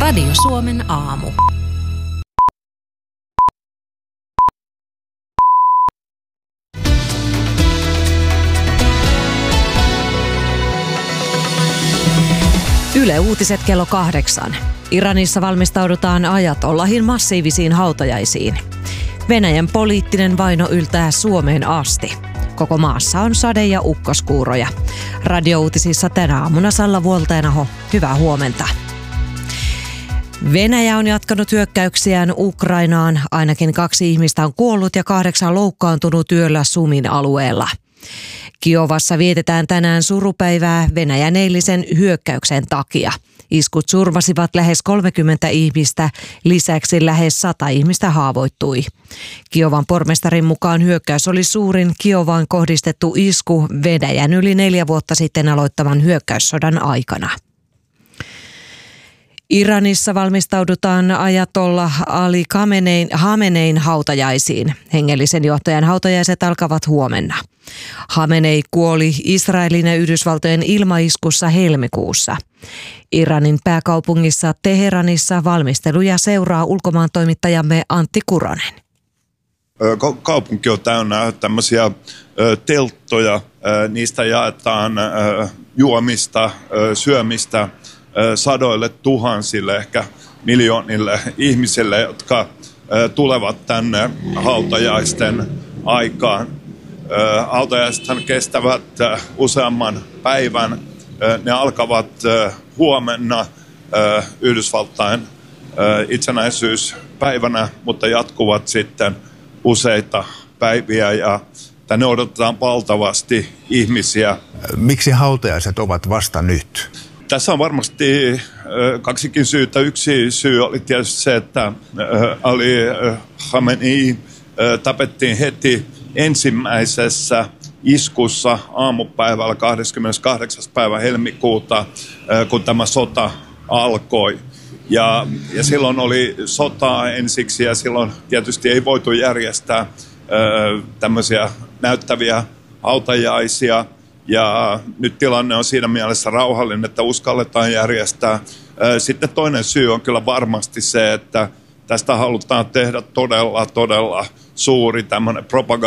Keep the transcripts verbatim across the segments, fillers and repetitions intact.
Radio Suomen aamu. Yle Uutiset kello kahdeksan. Iranissa valmistaudutaan ajatollahin massiivisiin hautajaisiin. Venäjän poliittinen vaino yltää Suomeen asti. Koko maassa on sade- ja ukkoskuuroja. Radio-uutisissa tänä aamuna Salla Vuolteenaho. Hyvää huomenta. Venäjä on jatkanut hyökkäyksiään Ukrainaan. Ainakin kaksi ihmistä on kuollut ja kahdeksan loukkaantunut yöllä Sumin alueella. Kiovassa vietetään tänään surupäivää Venäjän eilisen hyökkäyksen takia. Iskut surmasivat lähes kolmekymmentä ihmistä, lisäksi lähes sata ihmistä haavoittui. Kiovan pormestarin mukaan hyökkäys oli suurin Kiovaan kohdistettu isku Venäjän yli neljä vuotta sitten aloittavan hyökkäyssodan aikana. Iranissa valmistaudutaan ajatollah Ali Khamenein, Khamenein hautajaisiin. Hengellisen johtajan hautajaiset alkavat huomenna. Khamenei kuoli Israelin ja Yhdysvaltojen ilmaiskussa helmikuussa. Iranin pääkaupungissa Teheranissa valmisteluja seuraa ulkomaantoimittajamme Antti Kuronen. Kaupunki on täynnä tämmöisiä telttoja. Niistä jaetaan juomista, syömistä sadoille tuhansille, ehkä miljoonille ihmisille, jotka tulevat tänne hautajaisten aikaan. Hautajaisethan kestävät useamman päivän. Ne alkavat huomenna Yhdysvaltain itsenäisyyspäivänä, mutta jatkuvat sitten useita päiviä ja tänne odotetaan valtavasti ihmisiä. Miksi hautajaiset ovat vasta nyt? Tässä on varmasti kaksikin syytä. Yksi syy oli tietysti se, että Ali Khamenei tapettiin heti ensimmäisessä iskussa aamupäivällä kahdeskymmeneskahdeksas päivä helmikuuta, kun tämä sota alkoi. Ja, ja silloin oli sotaa ensiksi ja silloin tietysti ei voitu järjestää tämmöisiä näyttäviä hautajaisia. Ja nyt tilanne on siinä mielessä rauhallinen, että uskalletaan järjestää. Sitten toinen syy on kyllä varmasti se, että tästä halutaan tehdä todella, todella suuri tämmöinen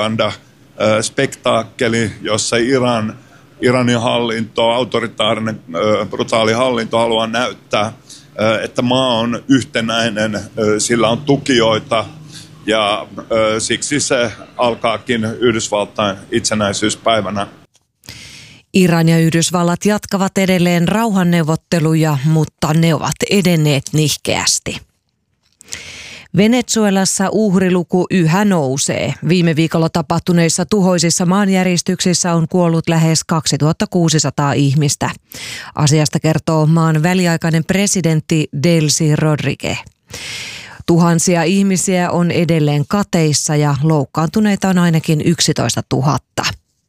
propagandaspektaakkeli, jossa Iran, Iranin hallinto, autoritaarinen, brutaali hallinto haluaa näyttää, että maa on yhtenäinen, sillä on tukijoita ja siksi se alkaakin Yhdysvaltain itsenäisyyspäivänä. Iran ja Yhdysvallat jatkavat edelleen rauhanneuvotteluja, mutta ne ovat edenneet nihkeästi. Venezuelassa uhriluku yhä nousee. Viime viikolla tapahtuneissa tuhoisissa maanjäristyksissä on kuollut lähes kaksituhattakuusisataa ihmistä. Asiasta kertoo maan väliaikainen presidentti Delcy Rodríguez. Tuhansia ihmisiä on edelleen kateissa ja loukkaantuneita on ainakin yksitoistatuhatta.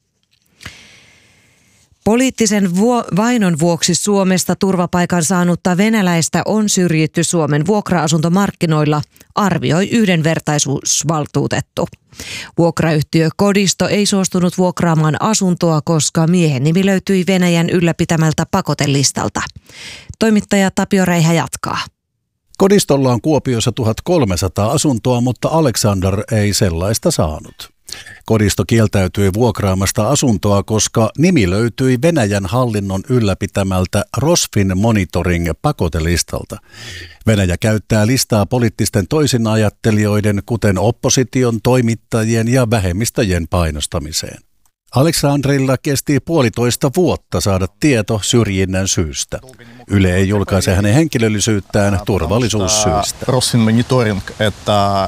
Poliittisen vuo- vainon vuoksi Suomesta turvapaikan saanutta venäläistä on syrjitty Suomen vuokra-asuntomarkkinoilla, arvioi yhdenvertaisuusvaltuutettu. Vuokrayhtiö Kodisto ei suostunut vuokraamaan asuntoa, koska miehen nimi löytyi Venäjän ylläpitämältä pakotelistalta. Toimittaja Tapio Räihä jatkaa. Kodistolla on Kuopiossa tuhatkolmesataa asuntoa, mutta Alexander ei sellaista saanut. Kodisto kieltäytyi vuokraamasta asuntoa, koska nimi löytyi Venäjän hallinnon ylläpitämältä Rosfin Monitoring pakotelistalta. Venäjä käyttää listaa poliittisten toisinajattelijoiden, kuten opposition, toimittajien ja vähemmistöjen painostamiseen. Alexandrilla kesti puolitoista vuotta saada tieto syrjinnän syystä. Yle ei julkaise hänen henkilöllisyyttään turvallisuussyistä. Rosfin Monitoring, että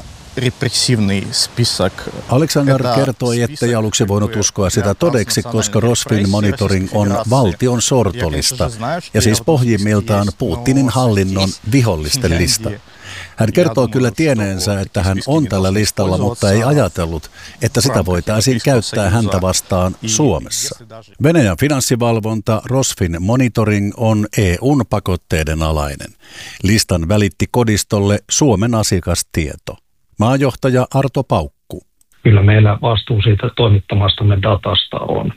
Alexander kertoi, ettei aluksi voinut uskoa sitä todeksi, koska Rosfin Monitoring on valtion sortolista ja siis pohjimmiltaan Putinin hallinnon vihollisten lista. Hän kertoo kyllä tieneensä, että hän on tällä listalla, mutta ei ajatellut, että sitä voitaisiin käyttää häntä vastaan Suomessa. Venäjän finanssivalvonta Rosfin Monitoring on E U:n pakotteiden alainen. Listan välitti Kodistolle Suomen asiakastieto. Maajohtaja Arto Paukku. Kyllä meillä vastuu siitä toimittamastamme datasta on.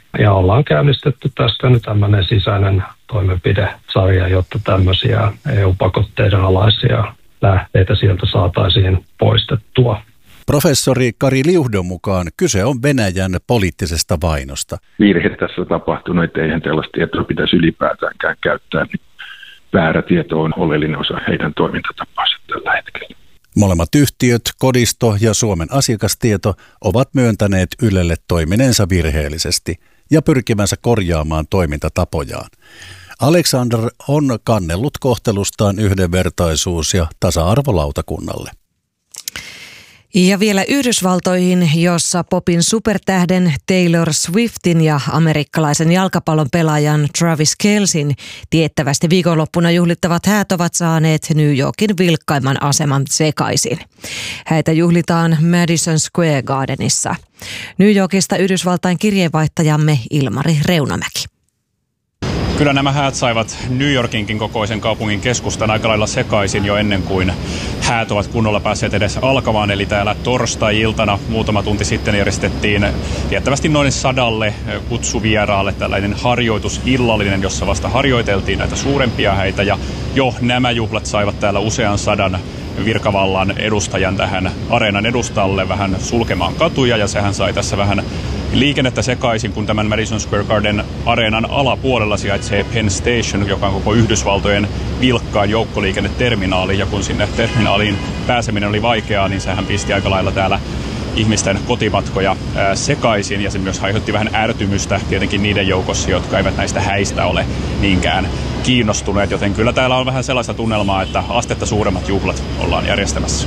Ja ollaan käynnistetty tästä nyt tämmöinen sisäinen toimenpidesarja, jotta tämmöisiä E U-pakotteiden alaisia lähteitä sieltä saataisiin poistettua. Professori Kari Liuhdon mukaan kyse on Venäjän poliittisesta vainosta. Virhe tässä on tapahtunut, että eihän tällaista tietoa pitäisi ylipäätäänkään käyttää. Väärä tieto on oleellinen osa heidän toimintatapaansa tällä hetkellä. Molemmat yhtiöt, Kodisto ja Suomen asiakastieto, ovat myöntäneet Ylelle toimineensa virheellisesti ja pyrkimänsä korjaamaan toimintatapojaan. Alexander on kannellut kohtelustaan yhdenvertaisuus- ja tasa-arvolautakunnalle. Ja vielä Yhdysvaltoihin, jossa popin supertähden Taylor Swiftin ja amerikkalaisen jalkapallon pelaajan Travis Kelcein tiettävästi viikonloppuna juhlittavat häät ovat saaneet New Yorkin vilkkaimman aseman sekaisin. Häitä juhlitaan Madison Square Gardenissa. New Yorkista Yhdysvaltain kirjeenvaihtajamme Ilmari Reunamäki. Kyllä nämä häät saivat New Yorkinkin kokoisen kaupungin keskustan aika lailla sekaisin jo ennen kuin häät ovat kunnolla päässeet edes alkamaan. Eli täällä torstai-iltana muutama tunti sitten järjestettiin tiettävästi noin sadalle kutsuvieraalle tällainen harjoitusillallinen, jossa vasta harjoiteltiin näitä suurempia häitä. Ja jo nämä juhlat saivat täällä usean sadan virkavallan edustajan tähän areenan edustalle vähän sulkemaan katuja, ja sehän sai tässä vähän liikennettä sekaisin, kun tämän Madison Square Garden areenan alapuolella sijaitsee Penn Station, joka on koko Yhdysvaltojen vilkkaan joukkoliikenneterminaali, ja kun sinne terminaaliin pääseminen oli vaikeaa, niin sehän pisti aika lailla täällä ihmisten kotimatkoja ää, sekaisin, ja se myös aiheutti vähän ärtymystä tietenkin niiden joukossa, jotka eivät näistä häistä ole niinkään kiinnostuneet, joten kyllä täällä on vähän sellaista tunnelmaa, että astetta suuremmat juhlat ollaan järjestämässä.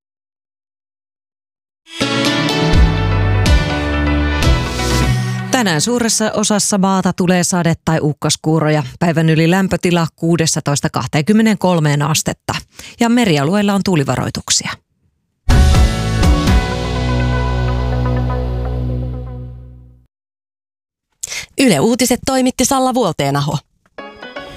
Tänään suuressa osassa maata tulee sade- tai ukkaskuuroja. Päivän yli lämpötila kuusitoista kaksikymmentäkolme astetta. Ja merialueilla on tuulivaroituksia. Yle Uutiset toimitti Salla Vuolteenaho.